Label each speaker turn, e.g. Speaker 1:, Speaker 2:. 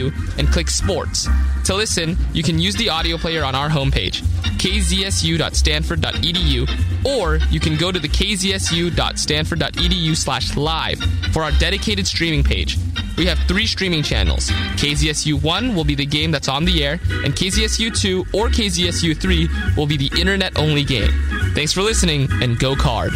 Speaker 1: and click Sports. To listen, you can use the audio player on our homepage, kzsu.stanford.edu, or you can go to the kzsu.stanford.edu/live for our dedicated streaming page. We have 3 streaming channels. KZSU 1 will be the game that's on the air, and KZSU 2 or KZSU 3 will be the internet-only game. Thanks for listening, and go Card.